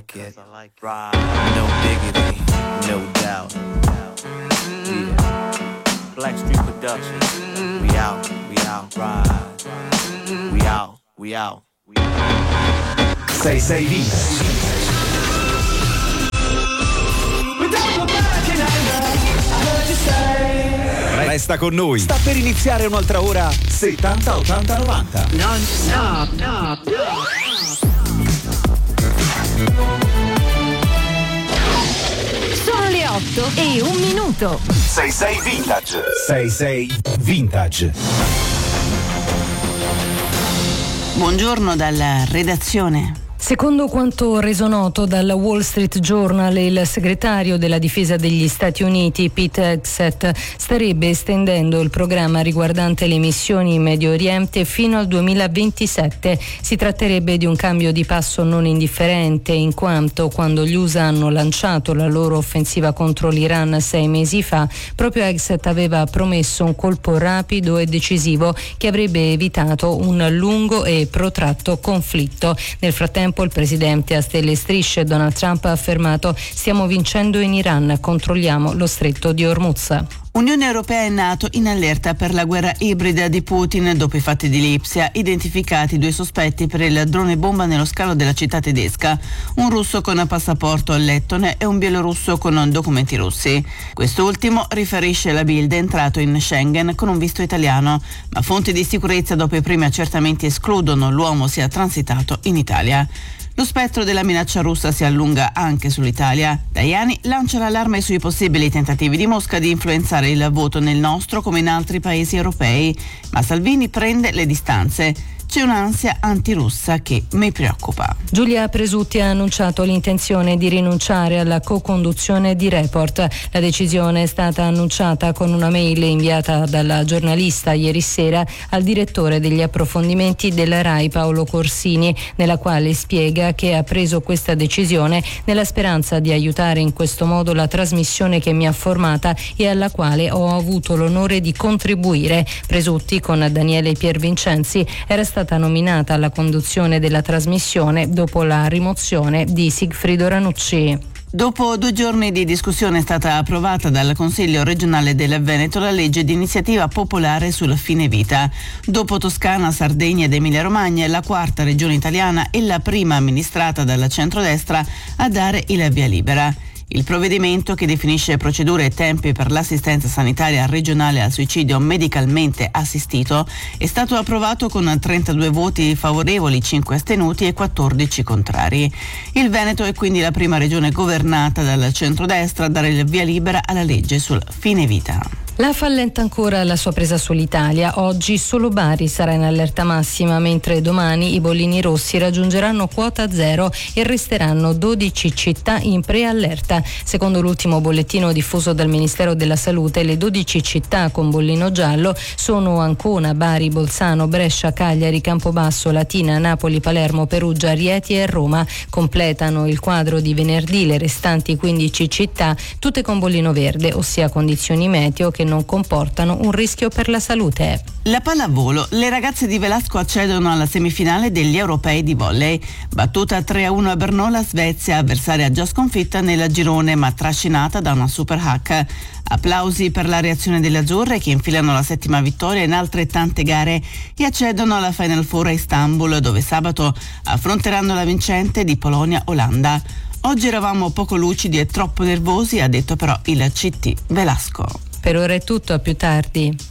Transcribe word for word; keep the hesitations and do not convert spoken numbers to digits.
like it. Right. No diggity, no doubt. Yeah. Black Street Productions. We out, we out, ride. We out, we out. sei sei Vintage. Resta con noi. Sta per iniziare un'altra ora settanta ottanta novanta. Non stop, no, no. Sono le otto e un minuto. sei sei Vintage. sei sei Vintage. Buongiorno dalla redazione. Secondo quanto reso noto dal Wall Street Journal, il segretario della difesa degli Stati Uniti, Pete Hegseth, starebbe estendendo il programma riguardante le missioni in Medio Oriente fino al duemilaventisette. Si tratterebbe di un cambio di passo non indifferente, in quanto quando gli U S A hanno lanciato la loro offensiva contro l'Iran sei mesi fa, proprio Hegseth aveva promesso un colpo rapido e decisivo che avrebbe evitato un lungo e protratto conflitto. Nel frattempo il presidente a stelle e strisce Donald Trump ha affermato: stiamo vincendo in Iran, controlliamo lo stretto di Hormuz. Unione Europea e NATO in allerta per la guerra ibrida di Putin dopo i fatti di Lipsia, identificati due sospetti per il drone bomba nello scalo della città tedesca, un russo con passaporto lettone e un bielorusso con documenti russi. Quest'ultimo, riferisce la Bild, è entrato in Schengen con un visto italiano, ma fonti di sicurezza dopo i primi accertamenti escludono l'uomo sia transitato in Italia. Lo spettro della minaccia russa si allunga anche sull'Italia. Tajani lancia l'allarme sui possibili tentativi di Mosca di influenzare il voto nel nostro come in altri paesi europei, ma Salvini prende le distanze. C'è un'ansia antirussa che mi preoccupa. Giulia Presutti ha annunciato l'intenzione di rinunciare alla co-conduzione di Report. La decisione è stata annunciata con una mail inviata dalla giornalista ieri sera al direttore degli approfondimenti della RAI Paolo Corsini, nella quale spiega che ha preso questa decisione nella speranza di aiutare in questo modo la trasmissione che mi ha formata e alla quale ho avuto l'onore di contribuire. Presutti, con Daniele Piervincenzi, era stata stata nominata alla conduzione della trasmissione dopo la rimozione di Sigfrido Ranucci. Dopo due giorni di discussione è stata approvata dal Consiglio regionale del Veneto la legge di iniziativa popolare sul fine vita. Dopo Toscana, Sardegna ed Emilia Romagna è la quarta regione italiana e la prima amministrata dal centrodestra a dare il via libera. Il provvedimento, che definisce procedure e tempi per l'assistenza sanitaria regionale al suicidio medicalmente assistito, è stato approvato con trentadue voti favorevoli, cinque astenuti e quattordici contrari. Il Veneto è quindi la prima regione governata dal centrodestra a dare il via libera alla legge sul fine vita. La F A allenta ancora la sua presa sull'Italia. Oggi solo Bari sarà in allerta massima, mentre domani i bollini rossi raggiungeranno quota zero e resteranno dodici città in preallerta. Secondo l'ultimo bollettino diffuso dal Ministero della Salute, le dodici città con bollino giallo sono Ancona, Bari, Bolzano, Brescia, Cagliari, Campobasso, Latina, Napoli, Palermo, Perugia, Rieti e Roma. Completano il quadro di venerdì le restanti quindici città, tutte con bollino verde, ossia condizioni meteo che non comportano un rischio per la salute. La pallavolo. Le ragazze di Velasco accedono alla semifinale degli europei di volley. Battuta tre a uno a Brno, la Svezia, avversaria già sconfitta nel girone ma trascinata da una super hack. Applausi per la reazione delle azzurre, che infilano la settima vittoria in altrettante gare e accedono alla Final Four a Istanbul, dove sabato affronteranno la vincente di Polonia-Olanda. Oggi eravamo poco lucidi e troppo nervosi, ha detto però il C T Velasco. Per ora è tutto, a più tardi.